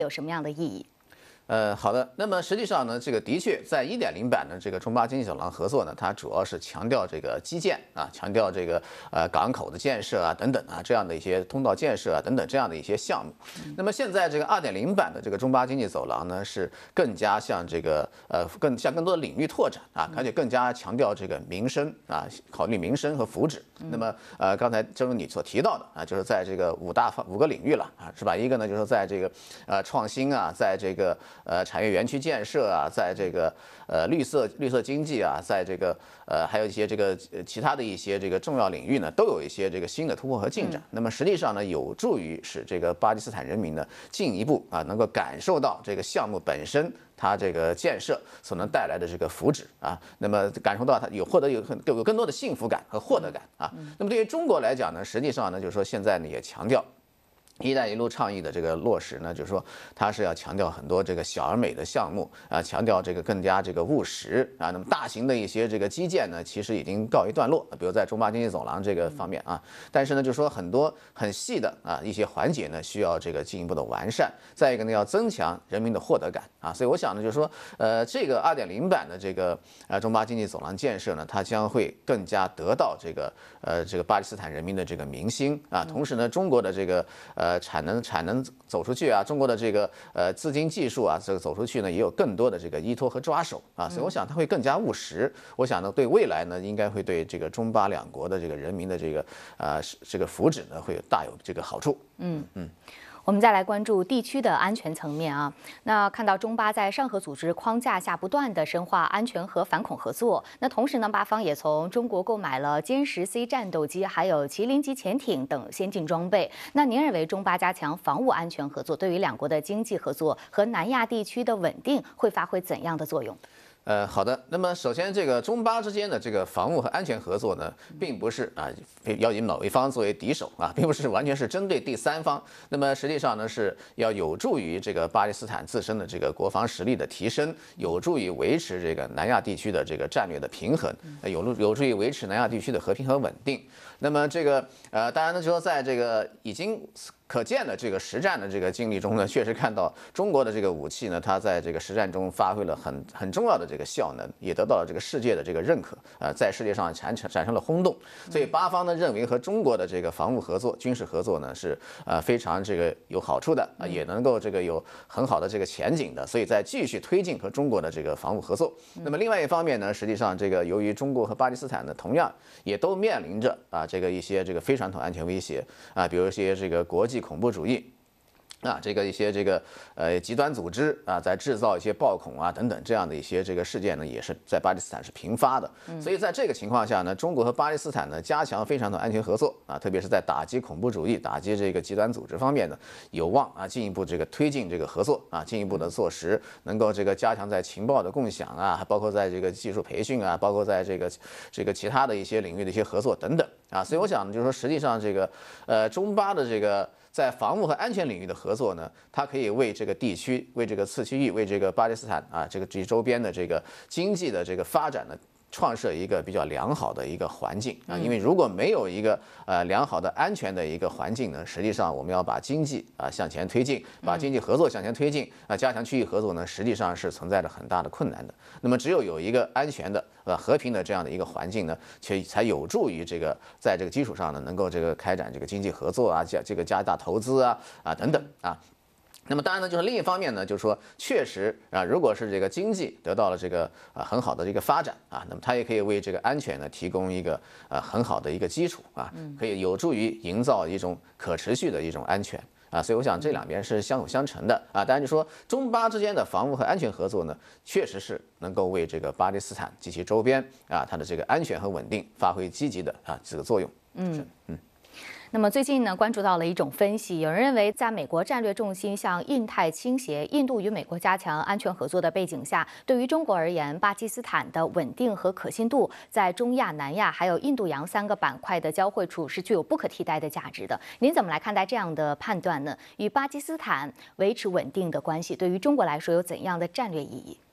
有什么样的意义？ 好的。那么实际上呢，这个的确在1.0版的这个中巴经济走廊合作呢，它主要是强调这个基建啊，强调这个港口的建设啊等等啊这样的一些通道建设啊等等这样的一些项目。那么现在这个2.0版的这个中巴经济走廊呢，是更加向这个更多的领域拓展啊，而且更加强调这个民生啊，考虑民生和福祉。那么刚才正如你所提到的啊，就是在这个5个领域了啊，是吧？一个呢就是在这个创新啊，在这个产业园区建设啊，在这个绿色经济啊，在这个还有一些这个其他的一些这个重要领域呢，都有一些这个新的突破和进展。那么实际上呢，有助于使这个巴基斯坦人民呢进一步啊能够感受到这个项目本身它这个建设所能带来的这个福祉啊，那么感受到它有更多的幸福感和获得感啊。那么对于中国来讲呢，实际上呢，就是说现在呢也强调。“一带一路”倡议的这个落实呢，就是说它是要强调很多这个小而美的项目啊，强调这个更加这个务实啊。那么大型的一些这个基建呢，其实已经告一段落，比如在中巴经济走廊这个方面啊。但是呢，就是说很多很细的啊一些环节呢，需要这个进一步的完善。再一个呢，要增强人民的获得感啊。所以我想呢，就是说这个2.0版的这个中巴经济走廊建设呢，它将会更加得到这个巴基斯坦人民的这个民心啊。同时呢，中国的这个产能走出去啊，中国的这个资金技术啊，这个走出去呢，也有更多的这个依托和抓手啊，所以我想它会更加务实。我想呢，对未来呢，应该会对这个中巴两国的这个人民的这个福祉呢，会大有这个好处。 我们再来关注地区的安全层面啊。那看到中巴在上合组织框架下不断的深化安全和反恐合作，那同时呢，巴方也从中国购买了歼10C 战斗机，还有麒麟级潜艇等先进装备。那您认为中巴加强防务安全合作，对于两国的经济合作和南亚地区的稳定会发挥怎样的作用？ 好的。那么首先，这个中巴之间的这个防务和安全合作呢，并不是要以某一方作为敌手啊，并不是完全是针对第三方。那么实际上呢，是要有助于这个巴基斯坦自身的这个国防实力的提升，有助于维持这个南亚地区的这个战略的平衡，有助于维持南亚地区的和平和稳定。那么这个当然呢，就说在这个已经可见的这个实战的这个经历中呢，确实看到中国的这个武器呢，它在这个实战中发挥了很重要的这个效能，也得到了这个世界的这个认可，在世界上产生了轰动。所以巴方呢认为和中国的这个防务合作、军事合作呢是非常这个有好处的啊，也能够这个有很好的这个前景的，所以在继续推进和中国的这个防务合作。那么另外一方面呢，实际上这个由于中国和巴基斯坦呢同样也都面临着这个一些这个非传统安全威胁啊，比如一些这个国际恐怖主义。这个一些这个极端组织啊，在制造一些暴恐啊等等这样的一些这个事件呢，也是在巴基斯坦是频发的。所以在这个情况下呢，中国和巴基斯坦呢加强非传统安全合作啊，特别是在打击恐怖主义、打击这个极端组织方面呢，有望进一步这个推进这个合作啊，进一步的落实，能够这个加强在情报的共享啊，还包括在这个技术培训啊，包括在这个其他的一些领域的一些合作等等啊。所以我想就是说，实际上这个中巴的这个。在防务和安全领域的合作呢，它可以为这个地区、为这个次区域、为这个巴基斯坦这个周边的这个经济的这个发展呢，创设一个比较良好的一个环境啊。因为如果没有一个良好的安全的一个环境呢，实际上我们要把经济向前推进，把经济合作向前推进加强区域合作呢，实际上是存在着很大的困难的。那么只有一个安全的和平的这样的一个环境呢，才有助于这个在这个基础上呢，能够这个开展这个经济合作加大投资等等啊。那么当然呢，就是另一方面呢，就是说确实如果是这个经济得到了这个很好的这个发展那么它也可以为这个安全呢提供一个很好的一个基础可以有助于营造一种可持续的一种安全。所以我想这两边是相辅相成的当然就说中巴之间的防务和安全合作呢，确实是能够为这个巴基斯坦及其周边它的这个安全和稳定发挥积极的这个作用。 那么最近呢，关注到了一种分析，有人认为，在美国战略重心向印太倾斜，印度与美国加强安全合作的背景下，对于中国而言，巴基斯坦的稳定和可信度，在中亚、南亚还有印度洋3个板块的交汇处是具有不可替代的价值的。您怎么来看待这样的判断呢？与巴基斯坦维持稳定的关系，对于中国来说有怎样的战略意义？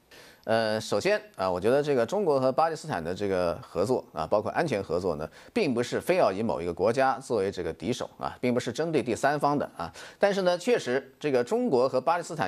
首先啊，我觉得这个中国和巴基斯坦的这个合作啊，包括安全合作呢，并不是非要以某一个国家作为这个敌手啊，并不是针对第三方的啊。但是呢，确实这个中国和巴基斯坦